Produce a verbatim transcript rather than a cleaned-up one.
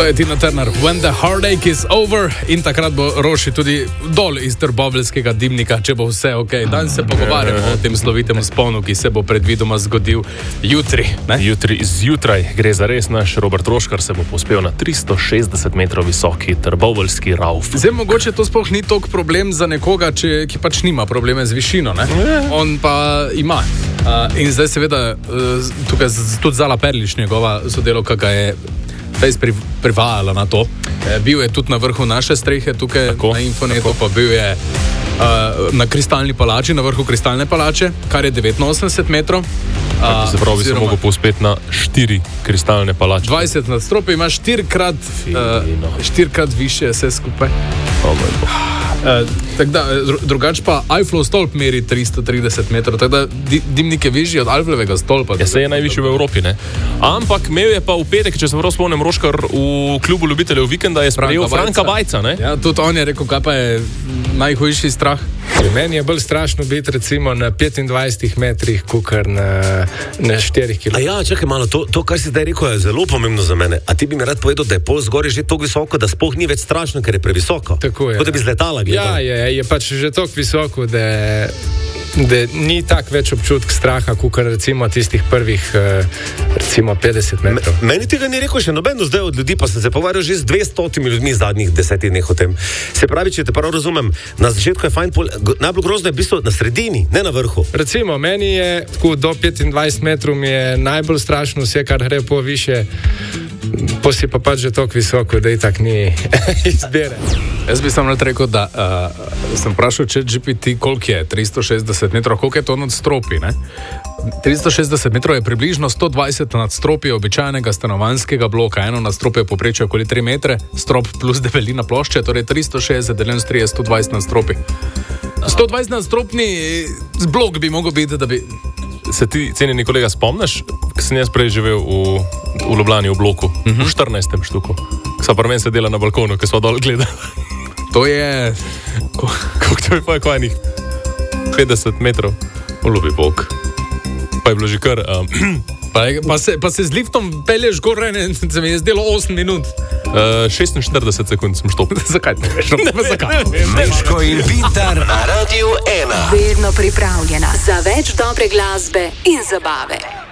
To je Tina Turner, When the Heartache is Over, in takrat bo Roši tudi dol iz trboveljskega dimnika, če bo vse ok. Danes se pogovarjamo o tem slovitem vzponu, ki se bo predvidoma zgodil jutri. Ne? Jutri zjutraj gre za res, naš Robert Roškar se bo povzpel na tristo šestdeset metrov visoki trboveljski rauf. Zdaj, mogoče to sploh ni toliko problem za nekoga, če, ki pač nima probleme z višino, ne? On pa ima. Uh, in zdaj seveda uh, tukaj tudi Zala Perlič, njegova sodelavka, ga je fejs pri, privajala na to. E, bil je tudi na vrhu naše strehe tukaj tako, na Infonetu, tako. Pa bil je uh, na Kristalni palači, na vrhu Kristalne palače, kar je devetinosemdeset metrov. Uh, se pravi, bi se mogel povzpeti na štiri Kristalne palače. dvajset nadstropij ima štirikrat, uh, štirikrat više vse skupaj. Oh, Uh, tako da, drugače pa Eifflov stolp meri tristo trideset metrov, tako da di, dimnik je višji od Eifflovega stolpa. Ja, se je najvišji v Evropi, ne? Ampak imel je pa v petek, če se prav spomnim, Roškar v klubu ljubiteljev vikenda je sprejel Franka Bajca, ne? Ja, tudi on je rekel, kaj pa je najhujši strah. Meni je bolj strašno biti recimo na petindvajsetih metrih, kukar na, na štirih kilometrih. A ja, čakaj malo, to, to, kar si zdaj rekel, je zelo pomembno za mene. A ti bi mi rad povedal, da je pol zgoraj že tako visoko, da sploh ni več strašno, ker je previsoko? Tako je. Kot da bi z letala gledal. Ja, je, je pač že tako visoko, da, da ni tak več občutek straha, kukar recimo tistih prvih recimo petdeset metrov. Me, meni tega ni rekel še noben do zdaj od ljudi, pa sem se povarjal že z dvestotimi ljudmi zadnjih desetih dneh o tem. Se pravi, če te prav razumem, na začetku je fajn, pol, najbolj grozno je v bistvu na sredini, ne na vrhu. Recimo, meni je tako do petindvajset metrov mi je najbolj strašno vse, kar gre po više, po si pa pač že toliko visoko, da i tak ni izbire. Jaz bi sam rekel, da uh, sem vprašal ChatGPT, koliko je tristo šestdeset metrov, koliko je to nadstropi, ne? tristo šestdeset metrov je približno sto dvajset nadstropij običajnega stanovanjskega bloka. Eno nadstropje povprečje okoli tri metre, strop plus debelina plošče, torej tristo šestdeset deljeno s tri je sto dvajset nadstropij. sto dvajset nadstropni blok bi mogel biti, da bi... Se ti, cenjeni kolega, spomniš, ko sem jaz prej živel v, v Ljubljani v bloku, uh-huh. v štirinajstem štuku, ko sva pri meni sedela na balkonu, ko sva dol gledala. To je... Koliko to je pa kvajnih? petdeset metrov. Ljubi bog. Pa je bilo že kar... Um, pa, pa, se, pa se z liftom pelješ gor, ne, se mi je zdelo osem minut. Uh, šestinštirideset sekund sem štopil. Zakaj ne veš? Ne, ne, zakaj? Meško in Vintar na Radiu ena. Vedno pripravljena za več dobre glasbe in zabave.